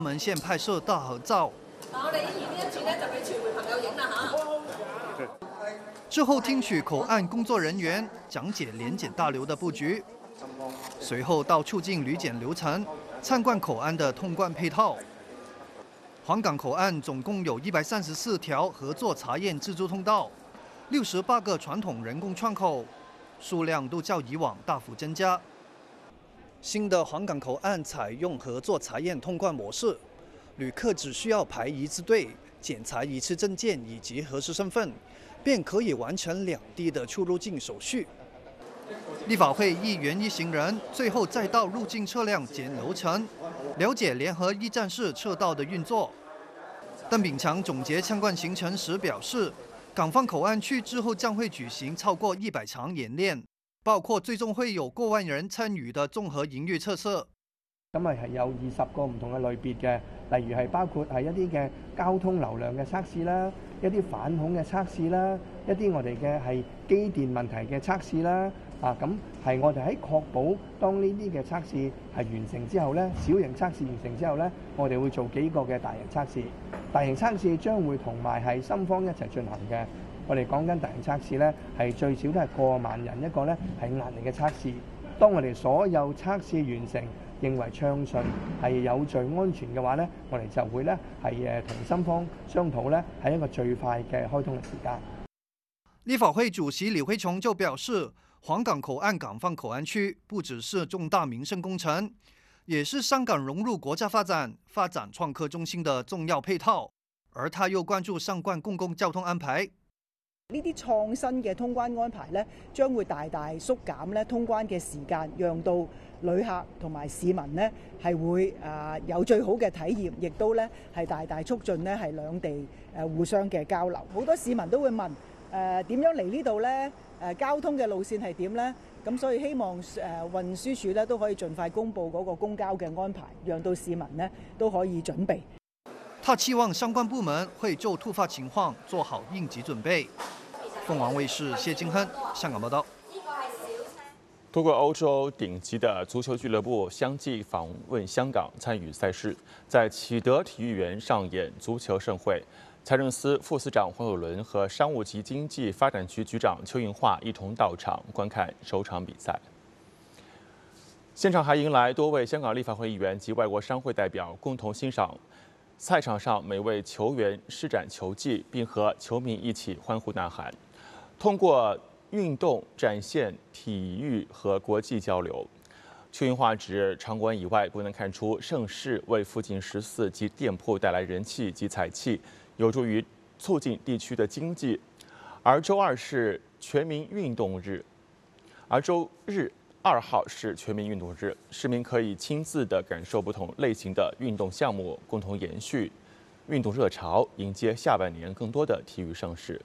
门县拍摄大合照。 我哋演完呢一次咧，就俾傳媒朋友影啦嚇。 之后听取口岸工作人员讲解联检大楼的布局，随后到促进旅检流程，参观口岸的通关配套。黄港口岸总共有134条合作查验自助通道，68个传统人工窗口，数量都较以往大幅增加。新的黄港口岸采用合作查验通关模式，旅客只需要排一次队，检查一次证件以及核实身份，便可以完成两地的出入境手续。立法会议员一行人最后再到入境车辆检流程，了解联合一站式车道的运作。邓炳强总结参观行程时表示，港方口岸区之后将会举行超过100場演練，包括最終會有過萬人參與的綜合營運測試。 咁係有20個唔同嘅類別嘅，例如係包括係一啲嘅交通流量嘅測試啦，一啲反恐嘅測試啦，一啲我哋嘅係機電問題嘅測試啦。咁係我哋喺確保當呢啲嘅測試係完成之後咧，小型測試完成之後咧，我哋會做幾個嘅大型測試。大型測試將會同埋係深方一齊進行嘅。我哋講緊大型測試咧，係最少都係過萬人一個咧係壓力嘅測試。當我哋所有測試完成，認為暢順係有序安全嘅話咧，我哋就會咧係同深方商討咧係一個最快嘅開通嘅時間。 立法會主席李慧瓊就表示，黃港口岸港方口岸區不只是重大民生工程，也是香港融入國家發展創科中心的重要配套。而他又關注相關公共交通安排。 呢啲創新嘅通關安排咧，將會大大縮減咧通關嘅時間，讓到旅客同埋市民咧係會有最好嘅體驗，亦都咧係大大促進咧係兩地互相嘅交流。好多市民都會問點樣嚟呢度咧？交通嘅路線係點咧？咁所以希望運輸署咧都可以盡快公布嗰個公交嘅安排，讓到市民咧都可以準備。 他期望相關部門會就突發情況做好應急準備。鳳凰衛視謝金亨香港報道。 多個歐洲頂級的足球俱樂部相繼訪問香港參與賽事，在啟德體育園上演足球盛會。財政司副司長黃有倫和商務及經濟發展局局長邱應華一同到場觀看首場比賽。現場還迎來多位香港立法會議員及外國商會代表共同欣賞賽場上每位球員施展球技，並和球迷一起歡呼吶喊。通過運動展現體育和國際交流。邱應華指，場館以外不難看出盛事為附近14級店鋪帶來人氣及財氣，有助於促進地區的經濟。而周二是全民運動日，而周日2號是全民運動日，市民可以親自地感受不同類型的運動項目，共同延續運動熱潮，迎接下半年更多的體育盛事。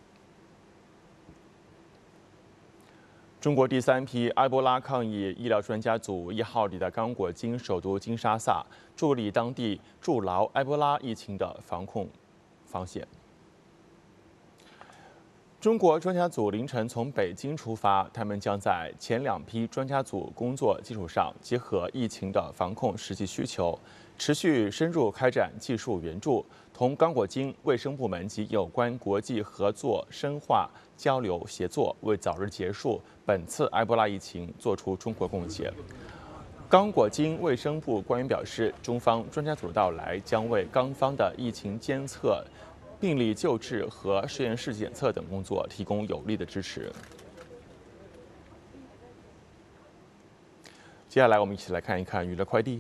中國第3批埃博拉抗疫醫療專家組1號抵達剛果金首都金沙薩，助力當地築牢埃博拉疫情的防控防線。中國專家組凌晨從北京出發，他們將在前2批專家組工作基礎上，結合疫情的防控實際需求，持續深入開展技術援助，同剛果金衛生部門及有關國際合作深化交流協作，為早日結束本次埃博拉疫情做出中國貢獻。剛果金衛生部官員表示，中方專家組的到來將為剛方的疫情監測、病例救治和實驗室檢測等工作提供有力的支持。接下來我們一起來看一看娛樂快遞。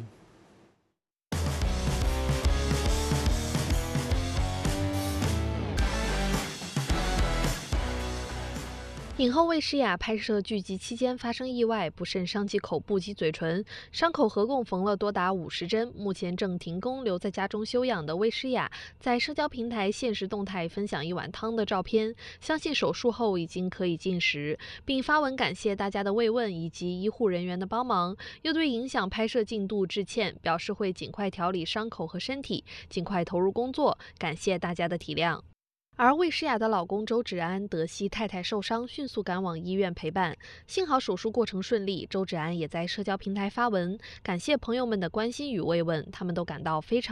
影后魏诗雅拍摄剧集期間發生意外，不慎傷及口部及嘴唇，傷口合共縫了多達50針，目前正停工留在家中休養的魏詩雅，在社交平台限時動態分享一碗湯的照片，相信手術後已經可以進食，並發文感謝大家的慰問以及醫護人員的幫忙，又對影響拍攝進度致歉，表示會盡快調理傷口和身體，盡快投入工作，感謝大家的體諒。 而魏诗雅的老公周芷安得悉太太受伤，迅速赶往医院陪伴。幸好手术过程顺利，周芷安也在社交平台发文感谢朋友们的关心与慰问，他们都感到非常